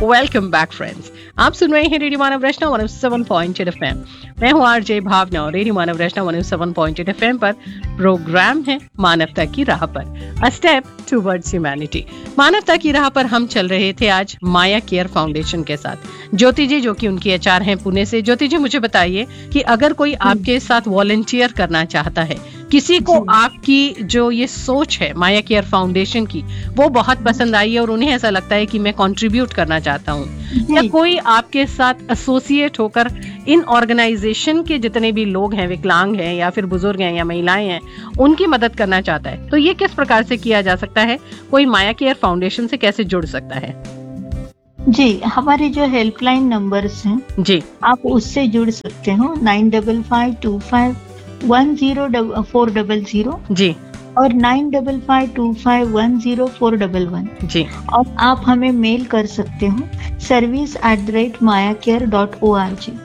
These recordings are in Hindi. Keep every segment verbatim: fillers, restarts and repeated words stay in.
वेलकम बैक फ्रेंड्स, आप सुन रहे हैं रेडियो मानव रचना one O seven point eight FM. मैं हूं आरजे भावना और रेडियो मानव रचना one O seven point eight FM पर प्रोग्राम है मानवता की राह पर, अ स्टेप टुवर्ड्स ह्यूमैनिटी। मानवता की राह पर हम चल रहे थे आज माया केयर फाउंडेशन के साथ। ज्योति जी, जो कि उनकी एचआर हैं पुणे से। ज्योति जी, मुझे बताइए कि अगर कोई आपके साथ वॉलंटियर करना चाहता है, किसी को आपकी जो ये सोच है माया केयर फाउंडेशन की वो बहुत पसंद आई है और उन्हें ऐसा लगता है कि मैं कंट्रीब्यूट करना चाहता हूँ, या कोई आपके साथ एसोसिएट होकर इन ऑर्गेनाइजेशन के जितने भी लोग हैं, विकलांग हैं या फिर बुजुर्ग हैं या महिलाएं हैं, उनकी मदद करना चाहता है, तो ये किस प्रकार से किया जा सकता है? कोई माया केयर फाउंडेशन से कैसे जुड़ सकता है? जी, हमारे जो हेल्पलाइन नंबर्स हैं जी, आप उससे जुड़ सकते हो, nine double five to five one zero four double zero जी और nine double five to five one zero four double one जी। और आप हमें मेल कर सकते हो service at the rate Maya care dot O R G.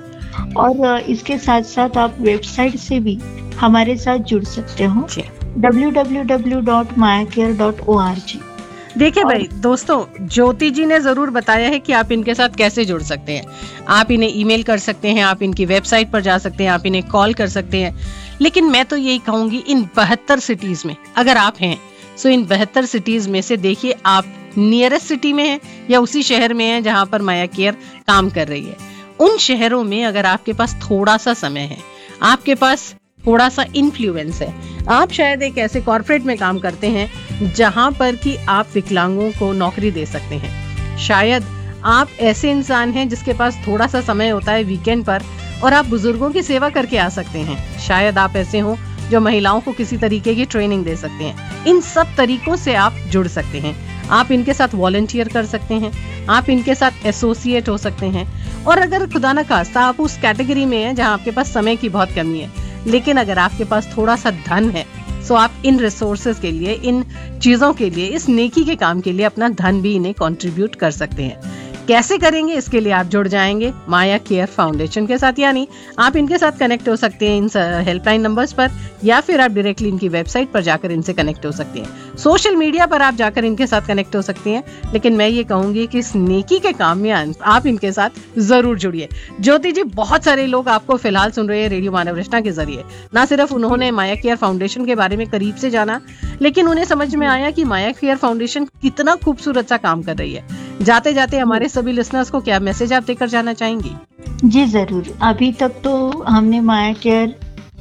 और इसके साथ साथ आप वेबसाइट से भी हमारे साथ जुड़ सकते हो, डब्ल्यू डब्ल्यू डब्ल्यू डॉट माया care dot O R G. देखिए भाई दोस्तों, ज्योति जी ने जरूर बताया है कि आप इनके साथ कैसे जुड़ सकते हैं। आप इन्हें ईमेल कर सकते हैं, आप इनकी वेबसाइट पर जा सकते हैं, आप इन्हें कॉल कर सकते हैं। लेकिन मैं तो यही कहूंगी, इन बहत्तर सिटीज में अगर आप हैं, सो इन बहत्तर सिटीज में से देखिए आप नियरेस्ट सिटी में हैं या उसी शहर में हैं जहां पर माया केयर काम कर रही है। उन शहरों में अगर आपके पास थोड़ा सा समय है, आपके पास थोड़ा सा इन्फ्लुएंस है, आप शायद एक ऐसे कॉर्पोरेट में काम करते हैं जहां पर कि आप विकलांगों को नौकरी दे सकते हैं। शायद आप ऐसे इंसान हैं जिसके पास थोड़ा सा समय होता है वीकेंड पर और आप बुजुर्गों की सेवा करके आ सकते हैं। शायद आप ऐसे हो जो महिलाओं को किसी तरीके की ट्रेनिंग दे सकते हैं। इन सब तरीकों से आप जुड़ सकते हैं। आप इनके साथ वॉलंटियर कर सकते हैं, आप इनके साथ एसोसिएट हो सकते हैं। और अगर खुदा न खास्ता आप उस कैटेगरी में हैं जहां आपके पास समय की बहुत कमी है, लेकिन अगर आपके पास थोड़ा सा धन है, सो आप इन रिसोर्सेज के लिए, इन चीजों के लिए, इस नेकी के काम के लिए अपना धन भी इन्हें कंट्रीब्यूट कर सकते हैं। कैसे करेंगे? इसके लिए आप जुड़ जाएंगे माया केयर फाउंडेशन के साथ, यानी आप इनके साथ कनेक्ट हो सकते हैं इन हेल्पलाइन नंबर्स पर, या फिर आप डायरेक्टली इनकी वेबसाइट पर जाकर इनसे कनेक्ट हो सकते हैं। सोशल मीडिया पर आप जाकर इनके साथ कनेक्ट हो सकते हैं। लेकिन मैं ये कहूंगी कि इस नेकी के काम में आप इनके साथ जरूर जुड़िए। ज्योति जी, बहुत सारे लोग आपको फिलहाल सुन रहे हैं रेडियो मानव रचना के जरिए। ना सिर्फ उन्होंने माया केयर फाउंडेशन के बारे में करीब से जाना, लेकिन उन्हें समझ में आया कि माया केयर फाउंडेशन कितना खूबसूरत सा काम कर रही है। जाते जाते हमारे सभी लिसनर्स को क्या मैसेज आप देकर जाना चाहेंगी? जी जरूर। अभी तक तो हमने माया केयर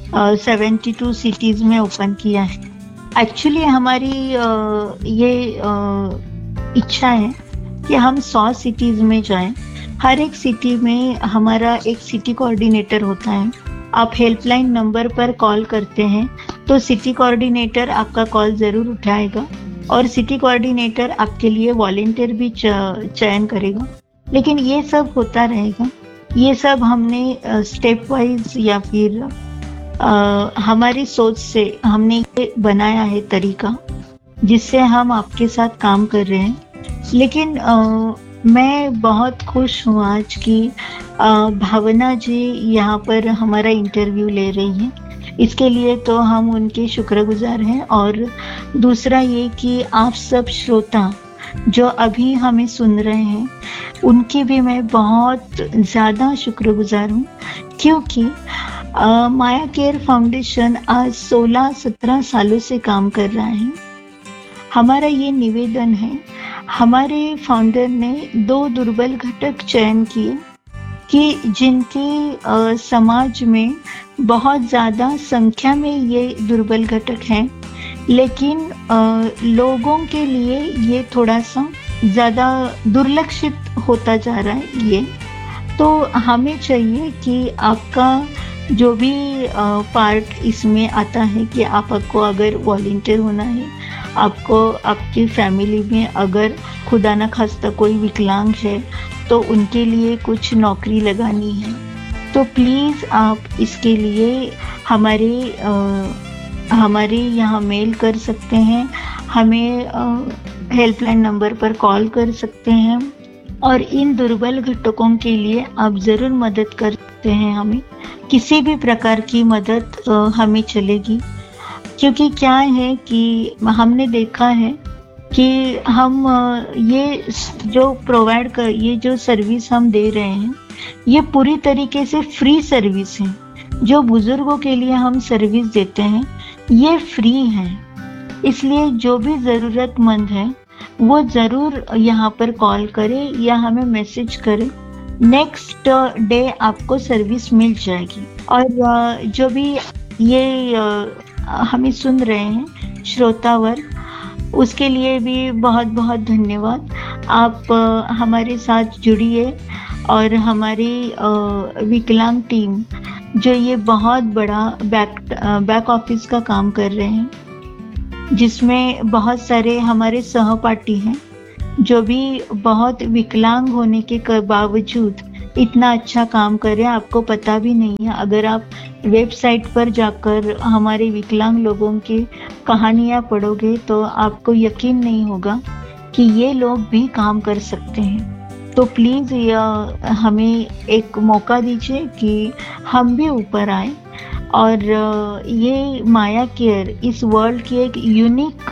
सेवेंटी टू सिटीज में ओपन किया है। एक्चुअली हमारी uh, ये uh, इच्छा है कि हम सौ सिटीज में जाएं। हर एक सिटी में हमारा एक सिटी कोऑर्डिनेटर होता है। आप हेल्पलाइन नंबर पर कॉल करते हैं तो सिटी कोऑर्डिनेटर आपका कॉल जरूर उठाएगा और सिटी कोऑर्डिनेटर आपके लिए वॉलंटियर भी चयन करेगा। लेकिन ये सब होता रहेगा। ये सब हमने स्टेप वाइज या फिर आ, हमारी सोच से हमने ये बनाया है तरीका, जिससे हम आपके साथ काम कर रहे हैं। लेकिन आ, मैं बहुत खुश हूँ आज की आ, भावना जी यहाँ पर हमारा इंटरव्यू ले रही हैं। इसके लिए तो हम उनके शुक्रगुजार हैं। और दूसरा ये कि आप सब श्रोता जो अभी हमें सुन रहे हैं, उनकी भी मैं बहुत ज़्यादा शुक्रगुजार हूँ, क्योंकि आ, माया केयर फाउंडेशन आज सोलह सत्रह सालों से काम कर रहा है। हमारा ये निवेदन है, हमारे फाउंडर ने दो दुर्बल घटक चयन किए कि जिनके आ, समाज में बहुत ज़्यादा संख्या में ये दुर्बल घटक हैं, लेकिन आ, लोगों के लिए ये थोड़ा सा ज़्यादा दुर्लक्षित होता जा रहा है। ये तो हमें चाहिए कि आपका जो भी आ, पार्ट इसमें आता है कि आपको अगर वॉलंटियर होना है, आपको आपकी फैमिली में अगर खुदा न खास्ता कोई विकलांग है तो उनके लिए कुछ नौकरी लगानी है, तो प्लीज़ आप इसके लिए हमारे आ, हमारे यहाँ मेल कर सकते हैं, हमें हेल्पलाइन नंबर पर कॉल कर सकते हैं और इन दुर्बल घटकों के लिए आप ज़रूर मदद कर सकते हैं। हमें किसी भी प्रकार की मदद आ, हमें चलेगी, क्योंकि क्या है कि हमने देखा है कि हम अ, ये स- जो प्रोवाइड कर ये जो सर्विस हम दे रहे हैं ये पूरी तरीके से फ्री सर्विस है। जो बुजुर्गों के लिए हम सर्विस देते हैं ये फ्री है, इसलिए जो भी ज़रूरतमंद है वो ज़रूर यहाँ पर कॉल करे या हमें मैसेज करे। नेक्स्ट डे आपको सर्विस मिल जाएगी। और अ, जो भी ये अ, हमें सुन रहे हैं श्रोतावर, उसके लिए भी बहुत बहुत धन्यवाद। आप अ, हमारे साथ जुड़िए और हमारी अ, विकलांग टीम जो ये बहुत बड़ा बैक बैक ऑफिस का काम कर रहे हैं, जिसमें बहुत सारे हमारे सहपाठी हैं जो भी बहुत विकलांग होने के क- बावजूद इतना अच्छा काम कर रहे हैं, आपको पता भी नहीं है। अगर आप वेबसाइट पर जाकर हमारे विकलांग लोगों की कहानियां पढ़ोगे तो आपको यकीन नहीं होगा कि ये लोग भी काम कर सकते हैं। तो प्लीज़ हमें एक मौका दीजिए कि हम भी ऊपर आए। और अ, ये माया केयर इस वर्ल्ड की एक यूनिक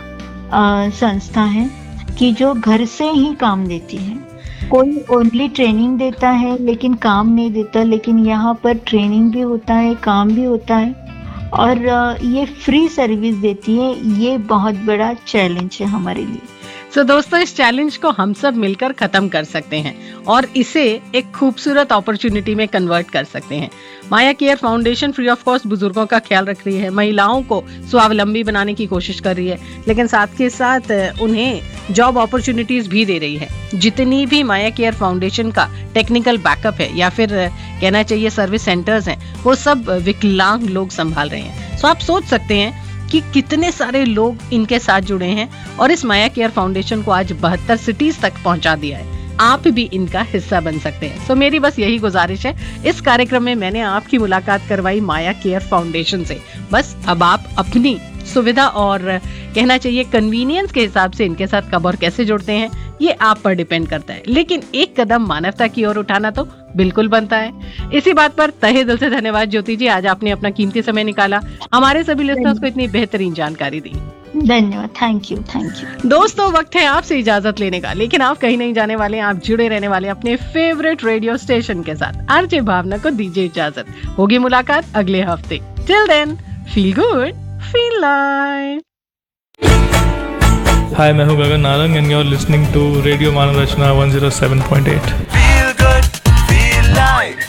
संस्था है कि जो घर से ही काम देती है। कोई ओनली ट्रेनिंग देता है लेकिन काम नहीं देता, लेकिन यहाँ पर ट्रेनिंग भी होता है, काम भी होता है और अ, ये फ्री सर्विस देती है। ये बहुत बड़ा चैलेंज है हमारे लिए। सो so, दोस्तों, इस चैलेंज को हम सब मिलकर खत्म कर सकते हैं और इसे एक खूबसूरत अपॉर्चुनिटी में कन्वर्ट कर सकते हैं। माया care foundation free of cost बुजुर्गों का ख्याल रख रही है, महिलाओं को स्वावलंबी बनाने की कोशिश कर रही है, लेकिन साथ के साथ उन्हें जॉब अपॉर्चुनिटीज भी दे रही है। जितनी भी माया केयर फाउंडेशन का टेक्निकल बैकअप है या फिर कहना चाहिए सर्विस सेंटर्स हैं, वो सब विकलांग लोग संभाल रहे हैं। सो so, आप सोच सकते हैं कि कितने सारे लोग इनके साथ जुड़े हैं और इस माया केयर फाउंडेशन को आज बहत्तर सिटीज तक पहुंचा दिया है। आप भी इनका हिस्सा बन सकते हैं। तो मेरी बस यही गुजारिश है। इस कार्यक्रम में मैंने आपकी मुलाकात करवाई माया केयर फाउंडेशन से। बस अब आप अपनी सुविधा और कहना चाहिए कन्वीनियंस के हिसाब से इनके साथ कब और कैसे जुड़ते हैं, ये आप पर डिपेंड करता है, लेकिन एक कदम मानवता की ओर उठाना तो बिल्कुल बनता है। इसी बात पर तहे दिल से धन्यवाद ज्योति जी, आज आपने अपना कीमती समय निकाला, हमारे सभी लिसनर्स को इतनी बेहतरीन जानकारी दी। धन्यवाद, थैंक यू थैंक यू। दोस्तों, वक्त है आपसे इजाजत लेने का, लेकिन आप कहीं नहीं जाने वाले, आप जुड़े रहने वाले अपने फेवरेट रेडियो स्टेशन के साथ। आरजे भावना को दीजिए इजाजत, होगी मुलाकात अगले हफ्ते। Till then, feel good, feel live. हाय, मैं हूं Gagan Narang and you are listening to radio Manav Rachna one oh seven point eight। Feel good, feel live।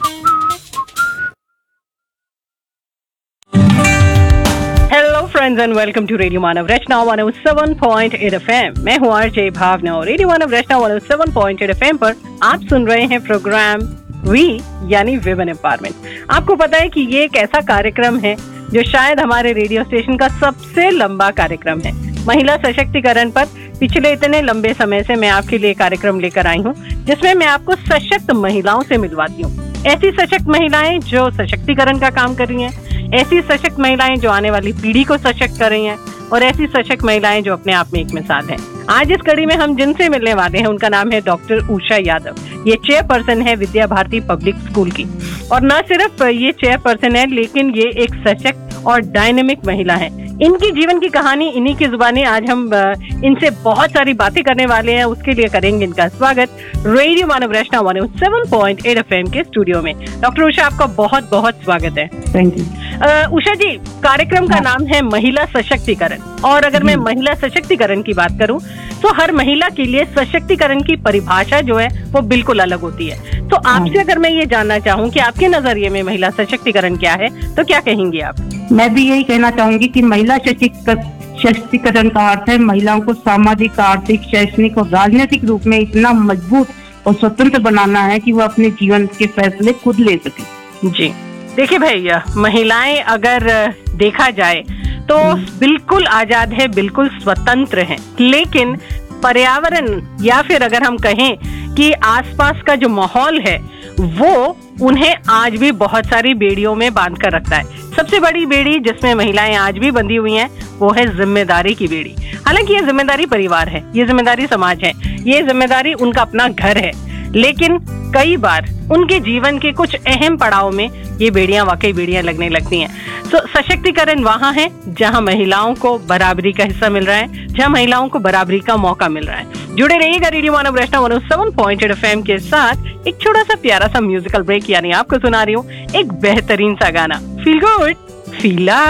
Hello friends and welcome to radio Manav Rachna one oh seven point eight F M। मैं हूँ आरजे भावना और रेडियो मानव रचना one oh seven point eight F M पर आप सुन रहे हैं प्रोग्राम वी यानी विमेन एम्पावरमेंट। आपको पता है कि ये एक ऐसा कार्यक्रम है जो शायद हमारे रेडियो स्टेशन का सबसे लंबा कार्यक्रम है। महिला सशक्तिकरण पर पिछले इतने लंबे समय से मैं आपके लिए कार्यक्रम लेकर आई हूँ, जिसमें मैं आपको सशक्त महिलाओं से मिलवाती हूँ। ऐसी सशक्त महिलाएं जो सशक्तिकरण का काम कर रही हैं, ऐसी सशक्त महिलाएं जो आने वाली पीढ़ी को सशक्त कर रही हैं और ऐसी सशक्त महिलाएं जो अपने आप में एक मिसाल हैं। आज इस कड़ी में हम जिनसे मिलने वाले हैं उनका नाम है डॉक्टर उषा यादव। ये चेयरपर्सन है विद्या भारती पब्लिक स्कूल की, और न सिर्फ ये चेयरपर्सन है लेकिन ये एक सशक्त और डायनेमिक महिला है। इनकी जीवन की कहानी इन्हीं की जुबानी आज हम इनसे बहुत सारी बातें करने वाले हैं। उसके लिए करेंगे इनका स्वागत रेडियो मानव रचना one oh seven point eight F M के स्टूडियो में। डॉक्टर उषा, आपका बहुत बहुत स्वागत है। Thank you. उषा जी, कार्यक्रम का नाम है महिला सशक्तिकरण, और अगर मैं महिला सशक्तिकरण की बात करूं तो हर महिला के लिए सशक्तिकरण की परिभाषा जो है वो बिल्कुल अलग होती है। तो आपसे अगर मैं ये जानना चाहूँ कि आपके नजरिए में महिला सशक्तिकरण क्या है, तो क्या कहेंगी आप? मैं भी यही कहना चाहूंगी कि महिला सशक्तिकरण का अर्थ है महिलाओं को सामाजिक, आर्थिक, शैक्षणिक और राजनीतिक रूप में इतना मजबूत और स्वतंत्र बनाना है कि वो अपने जीवन के फैसले खुद ले सके। जी देखिए भैया, महिलाएं अगर देखा जाए तो बिल्कुल आजाद है, बिल्कुल स्वतंत्र है, लेकिन पर्यावरण या फिर अगर हम कहें कि आसपास का जो माहौल है वो उन्हें आज भी बहुत सारी बेड़ियों में बांध कर रखता है। सबसे बड़ी बेड़ी जिसमें महिलाएं आज भी बंधी हुई हैं वो है जिम्मेदारी की बेड़ी। हालांकि ये जिम्मेदारी परिवार है, ये जिम्मेदारी समाज है, ये जिम्मेदारी उनका अपना घर है, लेकिन कई बार उनके जीवन के कुछ अहम पड़ाव में ये बेड़ियां वाकई बेड़ियां लगने लगती हैं। तो सशक्तिकरण वहां है जहां महिलाओं को बराबरी का हिस्सा मिल रहा है, जहां महिलाओं को बराबरी का मौका मिल रहा है। जुड़े रहिएगा रेडियो मानव रचना one O seven point eight FM के साथ। एक छोटा सा प्यारा सा म्यूजिकल ब्रेक, यानी आपको सुना रही हूँ एक बेहतरीन सा गाना। Feel good feel